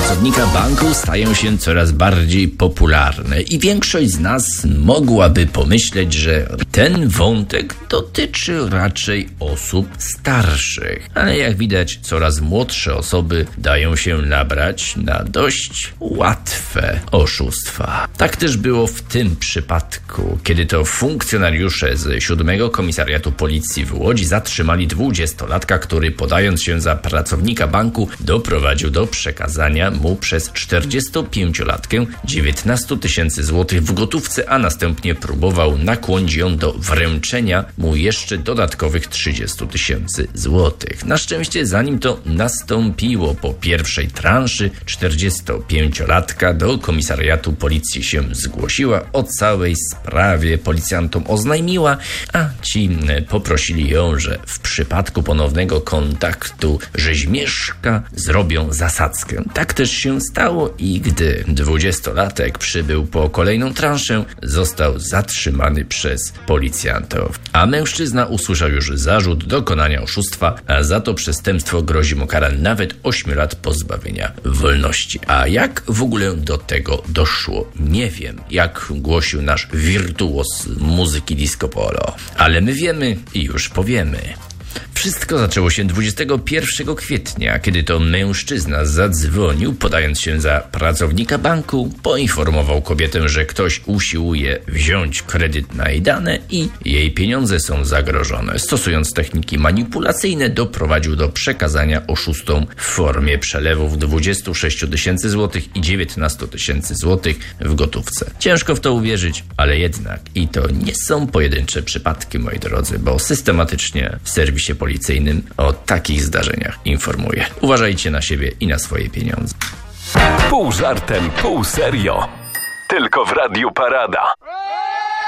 pracownika banku stają się coraz bardziej popularne i większość z nas mogłaby pomyśleć, że ten wątek dotyczy raczej osób starszych. Ale jak widać, coraz młodsze osoby dają się nabrać na dość łatwe oszustwa. Tak też było w tym przypadku, kiedy to funkcjonariusze z 7 Komisariatu Policji w Łodzi zatrzymali 20-latka, który podając się za pracownika banku doprowadził do przekazania mu przez 45-latkę 19 tysięcy złotych w gotówce, a następnie próbował nakłonić ją do wręczenia mu jeszcze dodatkowych 30 tysięcy złotych. Na szczęście zanim to nastąpiło, po pierwszej transzy 45-latka do Komisariatu Policji się zgłosiła, o całej sprawie policjantom oznajmiła, a ci poprosili ją, że w przypadku ponownego kontaktu rzeźmieszka zrobią zasadzkę. Tak też się stało i gdy 20-latek przybył po kolejną transzę, został zatrzymany przez policjantów. A mężczyzna usłyszał już zarzut dokonania oszustwa, a za to przestępstwo grozi mu kara nawet 8 lat pozbawienia wolności. A jak w ogóle do tego doszło? Nie wiem, jak głosił nasz wirtuoz muzyki disco polo. Ale my wiemy i już powiemy. Wszystko zaczęło się 21 kwietnia, kiedy to mężczyzna zadzwonił, podając się za pracownika banku, poinformował kobietę, że ktoś usiłuje wziąć kredyt na jej dane i jej pieniądze są zagrożone. Stosując techniki manipulacyjne, doprowadził do przekazania oszustom w formie przelewów 26 tysięcy złotych i 19 tysięcy złotych w gotówce. Ciężko w to uwierzyć, ale jednak i to nie są pojedyncze przypadki, moi drodzy, bo systematycznie w serwisie policyjnym o takich zdarzeniach informuję. Uważajcie na siebie i na swoje pieniądze. Pół żartem, pół serio. Tylko w Radiu Parada.